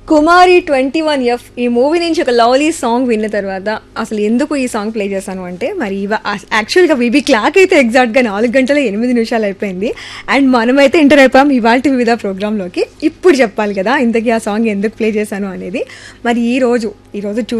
కుమారి 21F ఈ movie నుంచి ఒక లవ్లీ సాంగ్ విన్న తర్వాత అసలు ఎందుకు ఈ సాంగ్ ప్లే చేశాను అంటే మరి యాక్చువల్గా వీబీ క్లాక్ అయితే ఎగ్జాక్ట్గా 4:08 అయిపోయింది. అండ్ మనమైతే ఎంటర్ అయిపోయాం ఇవాళ వివిధ ప్రోగ్రాంలోకి. ఇప్పుడు చెప్పాలి కదా ఇంతకీ ఆ సాంగ్ ఎందుకు ప్లే చేశాను అనేది. మరి ఈరోజు